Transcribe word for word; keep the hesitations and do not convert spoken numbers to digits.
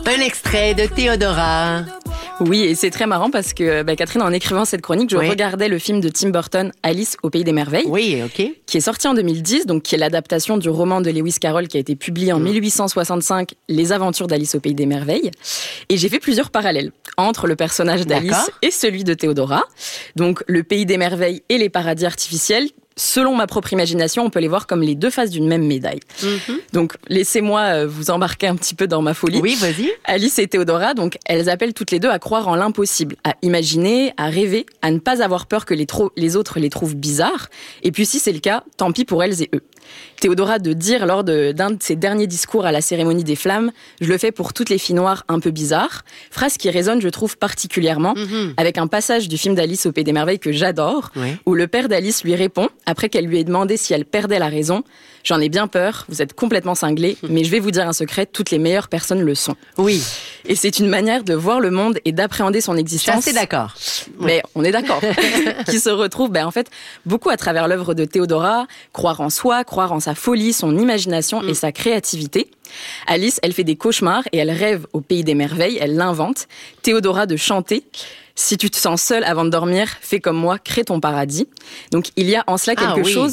Un extrait de Théodora. Oui, et c'est très marrant parce que bah, Catherine, en écrivant cette chronique, je oui. regardais le film de Tim Burton, Alice au Pays des Merveilles. Oui, ok. Qui est sorti en deux mille dix, donc qui est l'adaptation du roman de Lewis Carroll qui a été publié en mmh. mille huit cent soixante-cinq, Les Aventures d'Alice au Pays des Merveilles. Et j'ai fait plusieurs parallèles entre le personnage d'Alice D'accord. et celui de Théodora. Donc le Pays des Merveilles et les paradis artificiels. Selon ma propre imagination, on peut les voir comme les deux faces d'une même médaille. Mm-hmm. Donc, laissez-moi vous embarquer un petit peu dans ma folie. Oui, vas-y. Alice et Théodora, donc, elles appellent toutes les deux à croire en l'impossible, à imaginer, à rêver, à ne pas avoir peur que les, tro- les autres les trouvent bizarres. Et puis, si c'est le cas, tant pis pour elles et eux. Théodora de dire lors de, d'un de ses derniers discours à la cérémonie des flammes « Je le fais pour toutes les filles noires un peu bizarres », phrase qui résonne, je trouve, particulièrement, mm-hmm. avec un passage du film d'Alice au Pays des Merveilles que j'adore, oui. où le père d'Alice lui répond, après qu'elle lui ait demandé si elle perdait la raison, « J'en ai bien peur, vous êtes complètement cinglés, mais je vais vous dire un secret, toutes les meilleures personnes le sont. » Oui. Et c'est une manière de voir le monde et d'appréhender son existence. Je suis assez d'accord. Mais oui. on est d'accord. qui se retrouve, ben, en fait, beaucoup à travers l'œuvre de Théodora, croire en soi, croire en sa folie, son imagination mm. et sa créativité. Alice, elle fait des cauchemars et elle rêve au Pays des Merveilles, elle l'invente. Théodora de chanter. Si tu te sens seule avant de dormir, fais comme moi, crée ton paradis. Donc il y a en cela quelque ah, oui. chose